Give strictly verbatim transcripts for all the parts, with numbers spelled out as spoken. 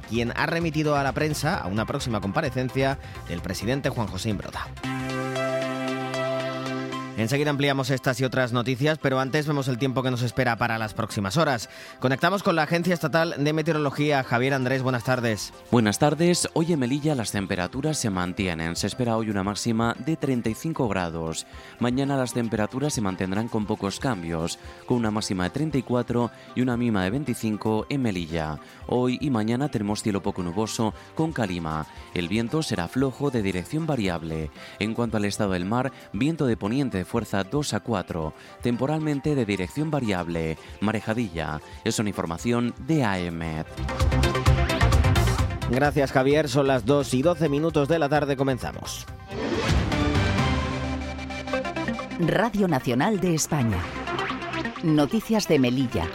quien ha remitido a la prensa a una próxima comparecencia del presidente Juan José Imbroda. Enseguida ampliamos estas y otras noticias, pero antes vemos el tiempo que nos espera para las próximas horas. Conectamos con la Agencia Estatal de Meteorología. Javier Andrés, buenas tardes. Buenas tardes. Hoy en Melilla las temperaturas se mantienen. Se espera hoy una máxima de treinta y cinco grados. Mañana las temperaturas se mantendrán con pocos cambios, con una máxima de treinta y cuatro y una mínima de veinticinco en Melilla. Hoy y mañana tenemos cielo poco nuboso con calima. El viento será flojo de dirección variable. En cuanto al estado del mar, viento de poniente de fuerza dos a cuatro, temporalmente de dirección variable, marejadilla. Es una información de A E M E T. Gracias, Javier. Son las dos y doce minutos de la tarde. Comenzamos. Radio Nacional de España. Noticias de Melilla.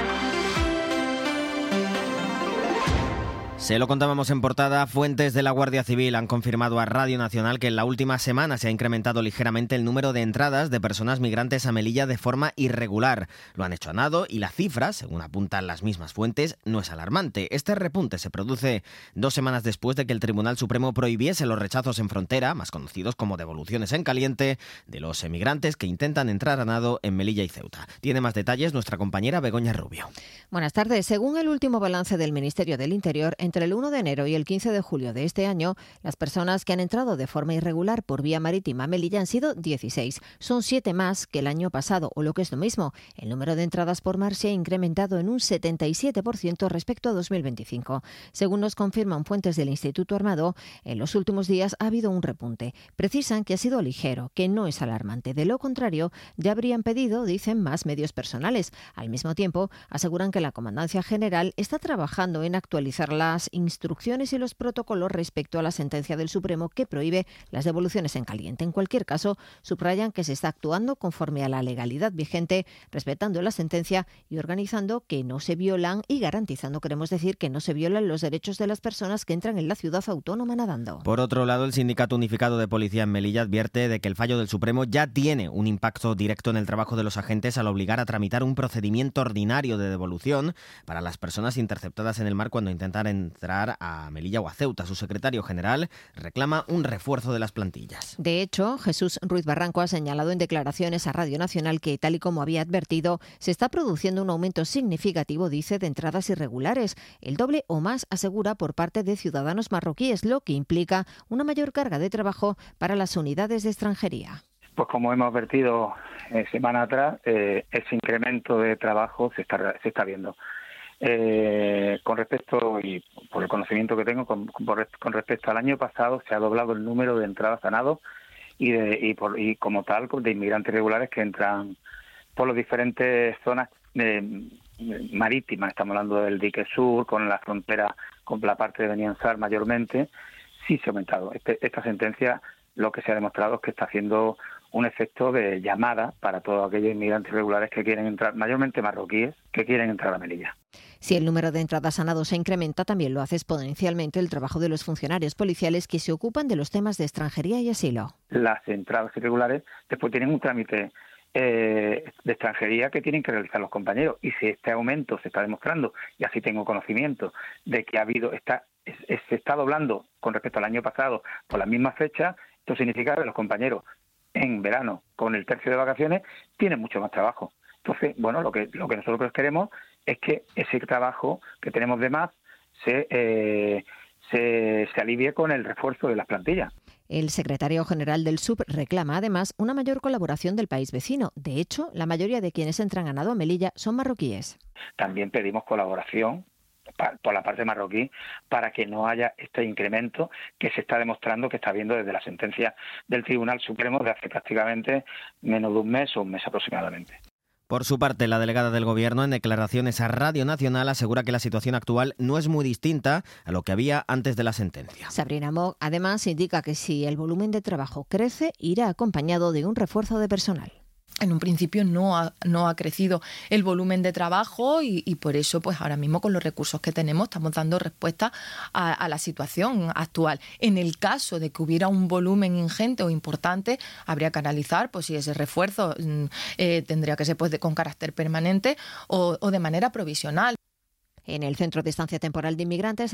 Se lo contábamos en portada, fuentes de la Guardia Civil han confirmado a Radio Nacional que en la última semana se ha incrementado ligeramente el número de entradas de personas migrantes a Melilla de forma irregular. Lo han hecho a nado y la cifra, según apuntan las mismas fuentes, no es alarmante. Este repunte se produce dos semanas después de que el Tribunal Supremo prohibiese los rechazos en frontera, más conocidos como devoluciones en caliente, de los emigrantes que intentan entrar a nado en Melilla y Ceuta. Tiene más detalles nuestra compañera Begoña Rubio. Buenas tardes. Según el último balance del Ministerio del Interior, entre el uno de enero y el quince de julio de este año, las personas que han entrado de forma irregular por vía marítima a Melilla han sido dieciséis. Son siete más que el año pasado, o lo que es lo mismo, el número de entradas por mar se ha incrementado en un setenta y siete por ciento respecto a dos mil veinticinco. Según nos confirman fuentes del Instituto Armado, en los últimos días ha habido un repunte. Precisan que ha sido ligero, que no es alarmante. De lo contrario, ya habrían pedido, dicen, más medios personales. Al mismo tiempo, aseguran que la Comandancia General está trabajando en actualizar las instrucciones y los protocolos respecto a la sentencia del Supremo que prohíbe las devoluciones en caliente. En cualquier caso, subrayan que se está actuando conforme a la legalidad vigente, respetando la sentencia y organizando que no se violan y garantizando, queremos decir, que no se violan los derechos de las personas que entran en la ciudad autónoma nadando. Por otro lado, el Sindicato Unificado de Policía en Melilla advierte de que el fallo del Supremo ya tiene un impacto directo en el trabajo de los agentes al obligar a tramitar un procedimiento ordinario de devolución para las personas interceptadas en el mar cuando intentan entrar a Melilla o a Ceuta. Su secretario general reclama un refuerzo de las plantillas. De hecho, Jesús Ruiz Barranco ha señalado en declaraciones a Radio Nacional que, tal y como había advertido, se está produciendo un aumento significativo, dice, de entradas irregulares, el doble o más, asegura, por parte de ciudadanos marroquíes, lo que implica una mayor carga de trabajo para las unidades de extranjería. Pues como hemos advertido eh, semana atrás, eh, ese incremento de trabajo se está, se está viendo. Eh, con respecto, y por el conocimiento que tengo, con, con respecto al año pasado se ha doblado el número de entradas a nado y, de, y, por, y como tal de inmigrantes regulares que entran por las diferentes zonas eh, marítimas. Estamos hablando del dique sur, con la frontera, con la parte de Beniansar mayormente, sí se ha aumentado. Este, esta sentencia lo que se ha demostrado es que está haciendo un efecto de llamada para todos aquellos inmigrantes regulares que quieren entrar, mayormente marroquíes, que quieren entrar a Melilla. Si el número de entradas a nado se incrementa, también lo hace exponencialmente el trabajo de los funcionarios policiales que se ocupan de los temas de extranjería y asilo. Las entradas irregulares después tienen un trámite eh, de extranjería que tienen que realizar los compañeros. Y si este aumento se está demostrando, y así tengo conocimiento, de que ha habido está es, es, se está doblando con respecto al año pasado por la misma fecha, esto significa que los compañeros en verano, con el tercio de vacaciones, tienen mucho más trabajo. Entonces, bueno, lo que lo que nosotros queremos es que ese trabajo que tenemos de más se, eh, se, se alivie con el refuerzo de las plantillas. El secretario general del S U B reclama además una mayor colaboración del país vecino. De hecho, la mayoría de quienes entran a nado a Melilla son marroquíes. También pedimos colaboración por la parte marroquí para que no haya este incremento que se está demostrando que está habiendo desde la sentencia del Tribunal Supremo de hace prácticamente menos de un mes o un mes aproximadamente. Por su parte, la delegada del Gobierno, en declaraciones a Radio Nacional, asegura que la situación actual no es muy distinta a lo que había antes de la sentencia. Sabrina Mock, además, indica que si el volumen de trabajo crece, irá acompañado de un refuerzo de personal. En un principio no ha, no ha crecido el volumen de trabajo y, y por eso pues ahora mismo con los recursos que tenemos estamos dando respuesta a, a la situación actual. En el caso de que hubiera un volumen ingente o importante, habría que analizar pues si ese refuerzo eh, tendría que ser pues de, con carácter permanente o, o de manera provisional. En el Centro de Estancia Temporal de Inmigrantes